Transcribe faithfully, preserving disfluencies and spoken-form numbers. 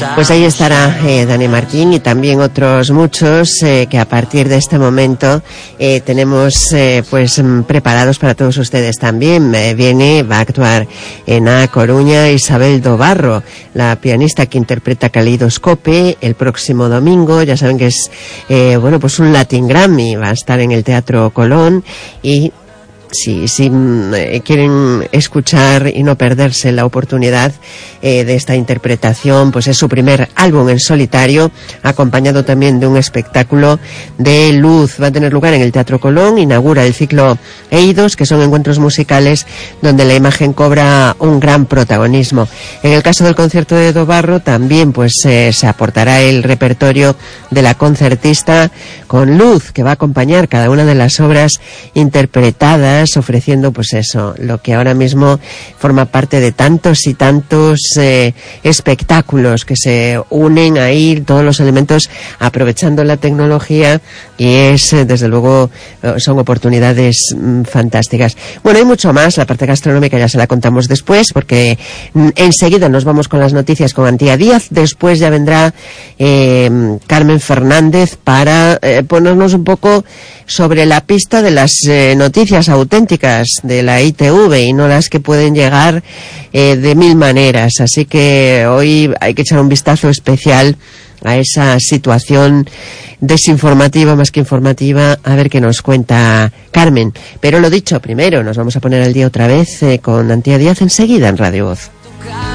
Pues ahí estará eh, Dani Martín y también otros muchos eh, que a partir de este momento eh, tenemos eh, pues preparados para todos ustedes también. Eh, viene, va a actuar en A Coruña Isabel Dobarro, la pianista que interpreta Caleidoscope el próximo domingo. Ya saben que es eh, bueno pues un Latin Grammy, va a estar en el Teatro Colón y si, si eh, quieren escuchar y no perderse la oportunidad eh, de esta interpretación, pues es su primer álbum en solitario, acompañado también de un espectáculo de luz. Va a tener lugar en el Teatro Colón, inaugura el ciclo Eidos, que son encuentros musicales donde la imagen cobra un gran protagonismo. En el caso del concierto de Dobarro también pues eh, se aportará el repertorio de la concertista con luz, que va a acompañar cada una de las obras interpretadas, ofreciendo pues eso, lo que ahora mismo forma parte de tantos y tantos eh, espectáculos que se unen ahí, todos los elementos aprovechando la tecnología, y es eh, desde luego eh, son oportunidades mm, fantásticas. Bueno, hay mucho más, la parte gastronómica ya se la contamos después, porque mm, enseguida nos vamos con las noticias con Antía Díaz, después ya vendrá eh, Carmen Fernández para eh, ponernos un poco sobre la pista de las eh, noticias auténticas de la I T V y no las que pueden llegar eh, de mil maneras. Así que hoy hay que echar un vistazo especial a esa situación desinformativa más que informativa, a ver qué nos cuenta Carmen. Pero lo dicho, primero nos vamos a poner al día otra vez eh, con Antía Díaz enseguida en Radio Voz.